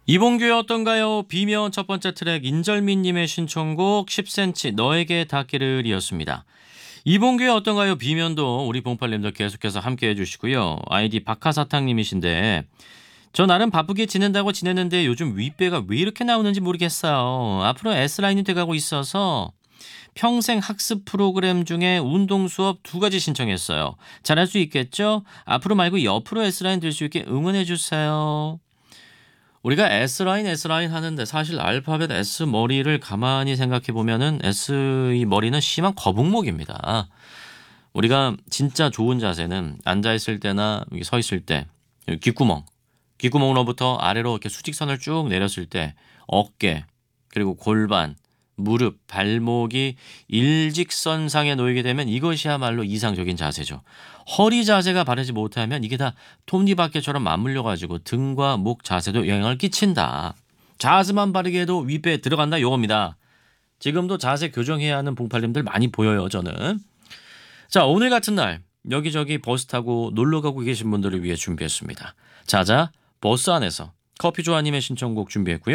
이봉규의 어떤가요? 비면 첫 번째 트랙 인절미님의 신청곡 10cm 너에게 닿기를 이었습니다. 이봉규의 어떤가요? 비면도 우리 봉팔님들 계속해서 함께 해주시고요. 아이디 박하사탕님이신데 저 나름 바쁘게 지낸다고 지냈는데 요즘 윗배가 왜 이렇게 나오는지 모르겠어요. 앞으로 S라인이 돼가고 있어서 평생 학습 프로그램 중에 운동 수업 2가지 신청했어요. 잘할 수 있겠죠? 앞으로 말고 옆으로 S라인 될 수 있게 응원해주세요. 우리가 S라인 하는데 사실 알파벳 S 머리를 가만히 생각해 보면은 S의 머리는 심한 거북목입니다. 우리가 진짜 좋은 자세는 앉아 있을 때나 여기 서 있을 때 여기 귓구멍으로부터 아래로 이렇게 수직선을 쭉 내렸을 때 어깨 그리고 골반 무릎, 발목이 일직선상에 놓이게 되면 이것이야말로 이상적인 자세죠. 허리 자세가 바르지 못하면 이게 다 톱니바퀴처럼 맞물려가지고 등과 목 자세도 영향을 끼친다. 자세만 바르게 해도 윗배에 들어간다 요겁니다. 지금도 자세 교정해야 하는 봉팔님들 많이 보여요 저는. 자, 오늘 같은 날 여기저기 버스 타고 놀러 가고 계신 분들을 위해 준비했습니다. 자자 버스 안에서 커피 조아님의 신청곡 준비했고요.